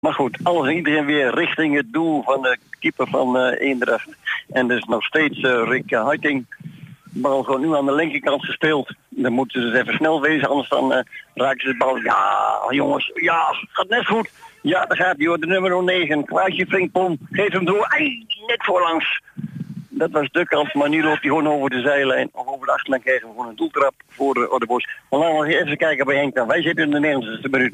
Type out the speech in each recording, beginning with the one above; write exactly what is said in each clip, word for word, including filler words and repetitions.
Maar goed, alles en iedereen weer richting het doel van de keeper van uh, Eendracht. En dus nog steeds uh, Rick uh, Huyting. De bal gewoon nu aan de linkerkant gespeeld. Dan moeten ze dus even snel wezen, anders dan uh, raken ze de bal. Ja, jongens, ja, gaat net goed. Ja, daar gaat hij hoor, de nummer negen. Klaasje Frimpom, geeft hem door. Ai, net voorlangs. Dat was de kans, maar nu loopt hij gewoon over de zijlijn. Of over de achterlijn krijgen we gewoon een doeltrap voor de Ordebos. Maar laten we even kijken bij Henk dan. Wij zitten in de negentigste minuut.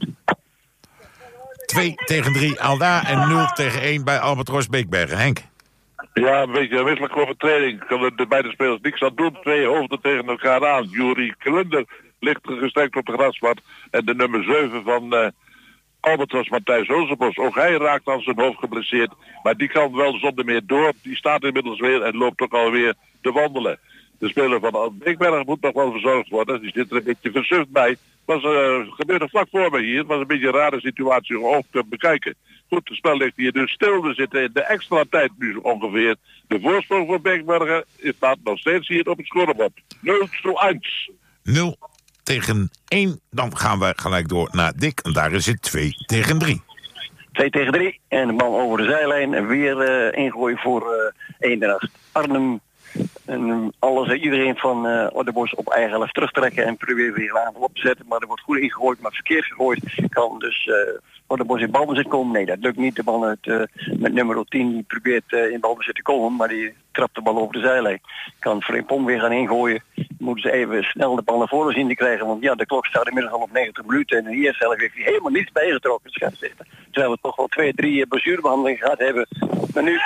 twee tegen drie Alda en nul tegen één bij Albatros Beekbergen. Henk. Ja, een beetje een wisselijke overtreding. Kunnen de beide spelers niks aan doen. Twee hoofden tegen elkaar aan. Juri Klunder ligt gestrekt op de grasmat. En de nummer zeven van uh, Albatros, Matthijs Rozenbos. Ook hij raakt aan zijn hoofd geblesseerd. Maar die kan wel zonder meer door. Die staat inmiddels weer en loopt ook alweer te wandelen. De speler van Beekbergen moet nog wel verzorgd worden. Die zit er een beetje versuft bij. Was uh, gebeurde vlak voor me hier. Het was een beetje een rare situatie om ook te bekijken. Goed, het spel ligt hier dus stil. We zitten in de extra tijd nu ongeveer. De voorsprong voor Beekbergen staat nog steeds hier op het scorebord. nul tegen één. nul tegen één. Dan gaan we gelijk door naar Dick. En daar is het twee tegen drie. twee tegen drie. En de bal over de zijlijn. En weer uh, ingooien voor uh, Eendracht. Arnhem. En alles en iedereen van uh, Ordebos op eigen helft terugtrekken en proberen weer een aanval op te zetten. Maar er wordt goed ingegooid, maar verkeerd gegooid. Kan dus uh, Ordebos in balbezit komen. Nee, dat lukt niet. De bal uit, uh, met nummer tien die probeert uh, in balbezit te komen, maar die trapt de bal over de zijlijn. Kan Frimpong weer gaan ingooien. Moeten ze even snel de bal naar voren zien te krijgen, want ja, de klok staat inmiddels al op negentig minuten. En hier zelf heeft hij helemaal niets bijgetrokken. Terwijl we toch wel twee, drie uh, blessurebehandelingen gehad hebben. Maar nu...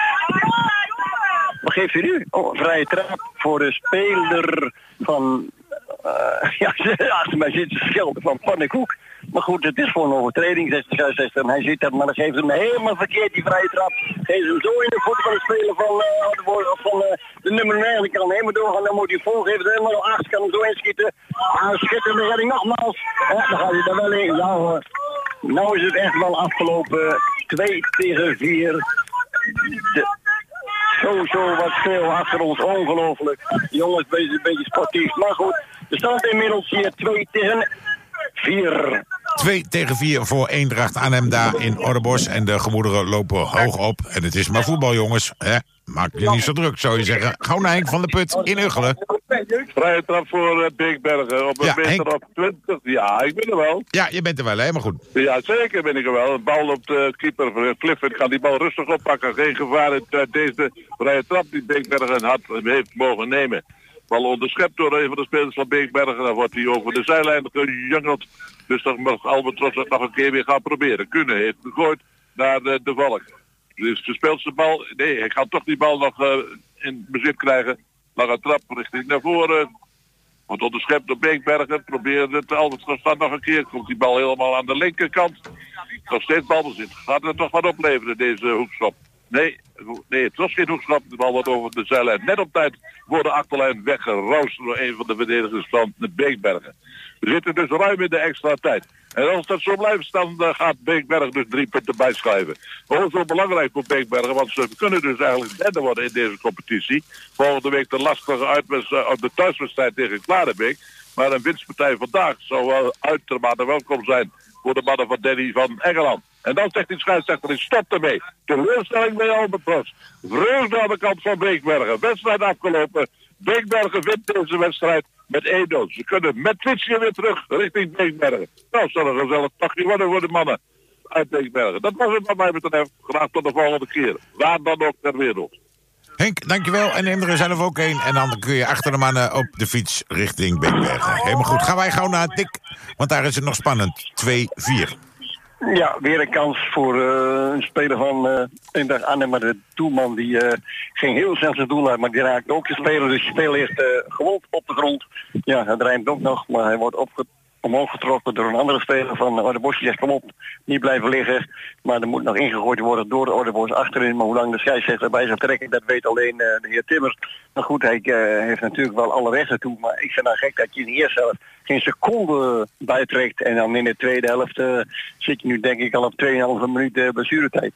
Wat geeft u nu? Oh, vrije trap voor de speler van... Uh, ja, achter mij zit de schelden van Pannenkoek. Maar goed, het is voor een overtreding, zegt de scheidsrechter. Hij ziet dat, maar dan geeft hem helemaal verkeerd die vrije trap. Geeft hem zo in de voet van de speler van, uh, de, van uh, de nummer negen. Die kan helemaal doorgaan, dan moet hij volgeven. De nummer acht kan hem zo inschieten. Ah, schitterende redding nogmaals. Ja, dan gaat hij er wel in. Ja hoor. Nou is het echt wel afgelopen. twee tegen vier. De, Zo, zo wat veel achter ons, ongelooflijk. Jongens, bezig een beetje sportief. Maar goed, er staat inmiddels hier twee tegen vier. twee tegen vier voor Eendracht Arnhem daar in Ordebos. En de gemoederen lopen hoog op. En het is maar voetbal, jongens. Hè? Maak je niet zo druk, zou je zeggen. Gauw naar Henk van de Put in Uggelen. Vrije trap voor uh, Beekbergen op een ja, meter Henk... op twintig. Ja, ik ben er wel. Ja, je bent er wel, helemaal goed. Ja, zeker ben ik er wel. Een bal op de keeper. Clifford kan die bal rustig oppakken. Geen gevaar in uh, deze vrije trap die Beekbergen had, heeft mogen nemen. Bal onderschept door een van de spelers van Beekbergen. Dan wordt hij over de zijlijn gejungeld. Dus dan mag Albatros het nog een keer weer gaan proberen. Kunnen heeft gegooid naar de, de Valk. Dus de speelt zijn bal. Nee, hij gaat toch die bal nog uh, in bezit krijgen. Lange trap richting naar voren. Wordt onderschept door Beekbergen. Probeert het Albatros dan nog een keer. Komt die bal helemaal aan de linkerkant. Nog steeds balbezit. Gaat het toch wat opleveren deze hoekschop? Nee, nee, het was geen hoekschop. De bal wordt over de zijlijn. Net op tijd voor de achterlijn weggeroosterd door een van de verdedigers van de Beekbergen. We zitten dus ruim in de extra tijd. En als dat zo blijft, dan uh, gaat Beekbergen dus drie punten bijschrijven. Dat is wel belangrijk voor Beekbergen, want ze kunnen dus eigenlijk derde worden in deze competitie. Volgende week de lastige uitwedstrijd, uh, de thuiswedstrijd tegen Klarenbeek. Maar een winstpartij vandaag zou wel uitermate welkom zijn voor de mannen van Danny van Engeland. En dan zegt die scheidsrechter, stop ermee. Teleurstelling bij Albatros. Vreugde aan de kant van Beekbergen. Wedstrijd afgelopen. Beekbergen wint deze wedstrijd met één nul. Ze kunnen met fietsje weer terug richting Beekbergen. Nou, zal een gezellig pakje worden voor de mannen uit Beekbergen. Dat was het wat mij betreft. Graag tot de volgende keer. Waar dan ook ter wereld. Henk, dankjewel. En neem er zelf ook een. En dan kun je achter de mannen op de fiets richting Beekbergen. Helemaal goed. Gaan wij gauw naar Dick. Want daar is het nog spannend. twee vier. Ja, weer een kans voor uh, een speler van uh, Eendracht Arnhem. Maar de doelman die uh, ging heel snel zijn doel uit. Maar die raakte ook de speler. Dus de speler ligt uh, gewond op de grond. Ja, hij draait ook nog. Maar hij wordt opge- omhoog getrokken door een andere speler van uh, Ordebos. Die zegt, kom op, niet blijven liggen. Maar er moet nog ingegooid worden door de Ordebos achterin. Maar hoe lang de scheidsrechter bij zal trekken, dat weet alleen uh, de heer Timmer. Maar goed, hij uh, heeft natuurlijk wel alle weg naartoe. Maar ik vind nou gek dat je in de eerste helft geen seconde bijtrekt. En dan in de tweede helft uh, zit je nu denk ik al op twee komma vijf minuut uh, blessuretijd.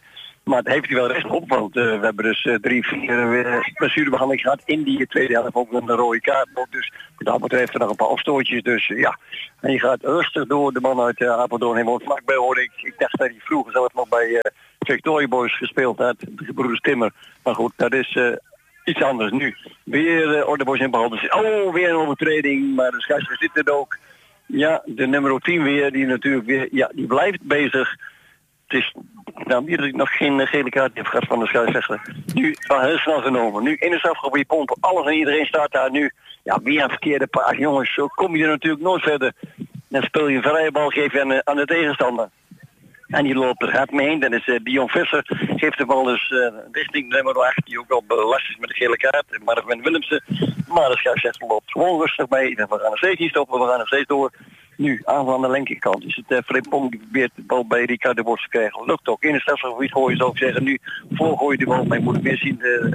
Maar het heeft hij wel recht op, want uh, we hebben dus uh, drie, vier uh, blessurebehandeling gehad in die tweede helft, ook een rode kaart. Dus wat dat betreft er nog een paar afstootjes. Dus uh, ja, en je gaat rustig door. De man uit uh, Apeldoorn heeft vlakbij hoorde ik. Ik dacht dat hij vroeger zelf nog bij uh, Victoria Boys gespeeld had, de gebroeders Timmer. Maar goed, dat is uh, iets anders nu. Weer uh, Ordeboys in behandeld. Oh, weer een overtreding, maar de scheidsrechter zit er ook. Ja, de nummer tien weer, die natuurlijk weer, ja, die blijft bezig. Het is, nou, hier dat ik nog geen gele kaart heb gehad van de scheidsrechter. Nu, van heel snel genomen. Nu in het strafgebied pompen, alles en iedereen staat daar nu. Ja, weer een verkeerde paas. Jongens, zo kom je er natuurlijk nooit verder. Dan speel je een vrije bal, geef je aan, aan de tegenstander. En die loopt er hard mee heen. Dan is uh, Dion Visser, geeft de bal dus uh, richting nummer acht, die ook al belast is met de gele kaart. Marvin Willemsen. Maar de scheidsrechter loopt gewoon rustig mee. We gaan nog steeds niet stoppen, we gaan nog steeds door. Nu, aanval aan de linkerkant. Is het uh, Frimpong die probeert de bal bij Ricardo Bos te krijgen. Lukt ook. In het strafgebied gooien zou ik zeggen. Nu voorgooi je de bal. Maar je moet weer zien uh,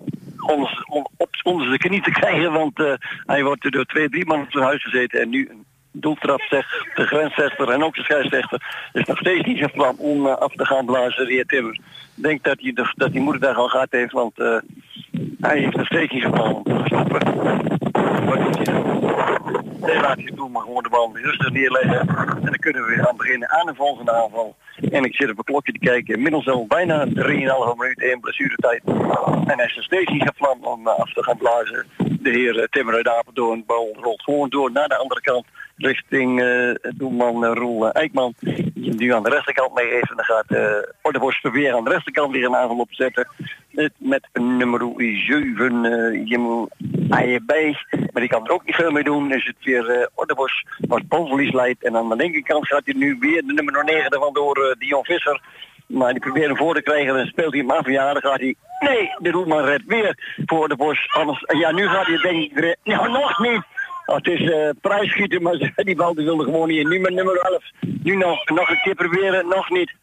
ons, on, op onder de knie te krijgen. Want uh, hij wordt door twee, drie man op zijn huis gezeten. En nu een doeltrap zegt de grensrechter en ook de scheidsrechter. Is nog steeds niet zijn plan om uh, af te gaan blazen, de heer Timmer. Ik denk dat hij, de, dat die moeder daar al gehad heeft. Want uh, hij heeft nog steeds niet zijn plan om te stoppen. Wat doet hij dan? Nee, laat je doen, maar gewoon de bal rustig neerleggen. En dan kunnen we weer gaan beginnen aan de volgende aanval. En ik zit op een klokje te kijken. Inmiddels al bijna drieënhalve minuten in blessuretijd. En hij is nog steeds niet van plan om af te gaan blazen. De heer Timmer uit Apeldoorn, de bal rolt gewoon door naar de andere kant. Richting uh, doelman uh, Roel uh, Eijkman. Die nu aan de rechterkant mee heeft. En dan gaat uh, Ordeboys proberen aan de rechterkant weer een aanval op te zetten. Uh, met nummer zeven, uh, Jim Eijebij. Maar die kan er ook niet veel mee doen. Is het weer uh, Ordeboys wat balverlies leidt. En aan de linkerkant gaat hij nu weer de nummer negen ervan door uh, Dion Visser. Maar die probeert hem voor te krijgen en speelt hij hem af. Ja, dan gaat hij... Nee, de doelman redt weer voor Ordeboys. Anders... Ja, nu gaat hij denk ik... Nou, nog niet! Oh, het is uh, prijsschieten, maar die bal die wilde gewoon niet. Nu met nummer elf. Nu nog, nog een keer proberen, nog niet.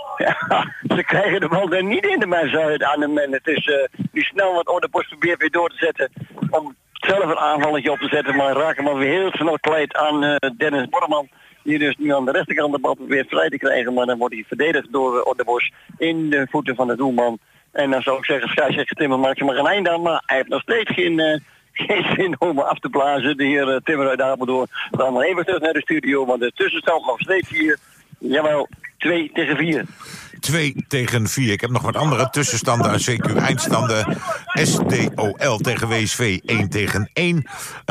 Ja, ze krijgen de bal er niet in de mensen uit aan hem. En het is uh, nu snel wat Ordeboys probeert weer door te zetten. Om zelf een aanvalletje op te zetten. Maar raken maar weer heel snel kwijt aan uh, Dennis Borman. Die dus nu aan de rechterkant de bal probeert vrij te krijgen. Maar dan wordt hij verdedigd door uh, Ordeboys in de voeten van de doelman. En dan zou ik zeggen, scheidsrechter Timmer maakt er maar een einde aan. Maar hij heeft nog steeds geen... Uh, Geen zin om af te blazen. De heer uh, Timmer uit Apeldoorn. We gaan maar even terug naar de studio. Want de tussenstand nog steeds hier. Jawel, twee tegen vier. twee tegen vier. Ik heb nog wat andere tussenstanden. C Q eindstanden. S D O L tegen W S V één tegen één.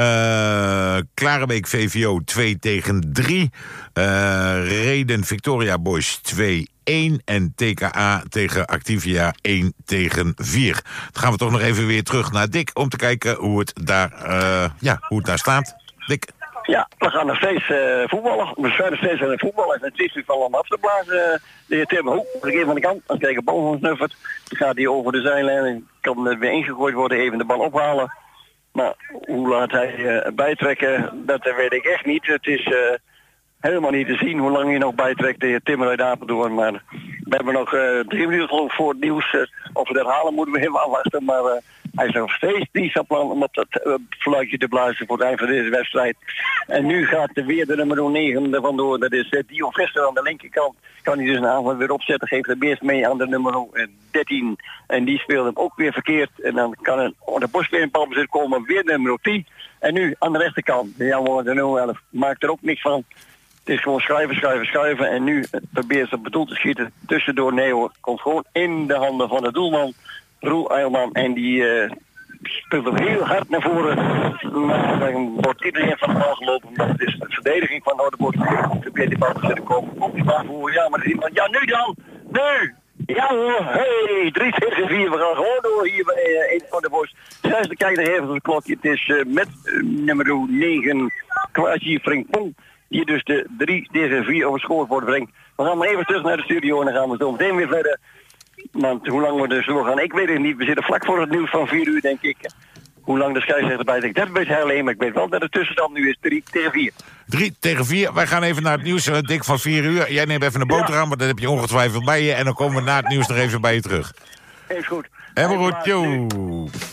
Uh, Klarenbeek V V O twee tegen drie. Uh, Reden Victoria Boys twee één. En T K A tegen Activia één tegen vier. Dan gaan we toch nog even weer terug naar Dick. Om te kijken hoe het daar, uh, ja, hoe het daar staat. Dick. Ja, we gaan nog steeds uh, voetballen. We zijn nog steeds aan het voetballen. En het is nu van om af te blazen. Uh, de heer Tim Hoek, aan de keer van de kant. Als ik een bal van snuffert, dan gaat hij over de zijlijn en kan er weer ingegooid worden. Even de bal ophalen. Maar hoe laat hij uh, bijtrekken, dat weet ik echt niet. Het is uh, helemaal niet te zien hoe lang hij nog bijtrekt, de heer Timmer uit Apeldoorn. Maar we hebben nog uh, drie minuten geloof voor het nieuws. Uh, of we dat halen moeten we even afwachten. Maar uh, hij is nog steeds niet van plan om op dat uh, fluitje te blazen voor het eind van deze wedstrijd. En nu gaat er weer de nummer negen er vandoor. Dat is uh, Dion Visser aan de linkerkant. Kan hij dus een aanval weer opzetten. Geeft hem eerst mee aan de nummer dertien. En die speelt hem ook weer verkeerd. En dan kan een oh, de Bos weer in balbezit komen. Weer de nummer tien. En nu aan de rechterkant. Ja, de nul elf. Maakt er ook niks van. Het is gewoon schuiven, schuiven, schuiven. En nu probeert ze op het doel te schieten. Tussendoor nee hoor. Komt gewoon in de handen van de doelman. Roel Eilman. En die uh, speelt hem heel hard naar voren. Maar dan wordt iedereen van de bal gelopen. Maar het is de verdediging van Noorderbosch. Probeert die bal te zetten komen. Komt die bal voor. Ja, maar iemand. Ja, nu dan. Nu. Ja hoor. Hey, drie tegen vier. We gaan gewoon door hier bij uh, in Noorderbosch. Zesde kijker even op het klokje. Het is uh, met uh, nummer negen. Kwaadje Frimpong. Die dus de drie tegen vier over het scorebord brengt. We gaan maar even terug naar de studio en dan gaan we zo meteen weer verder. Want hoe lang we dus doorgaan, ik weet het niet. We zitten vlak voor het nieuws van vier uur, denk ik. Hoe lang de scheidsrechter bij denkt, dat weet hij alleen. Maar ik weet wel dat de tussenstand nu is drie tegen vier. drie tegen vier. Wij gaan even naar het nieuws, uh, Dick, van vier uur. Jij neemt even een boterham, ja. Want dat heb je ongetwijfeld bij je. En dan komen we na het nieuws nog even bij je terug. Is goed. Helemaal goed, joe.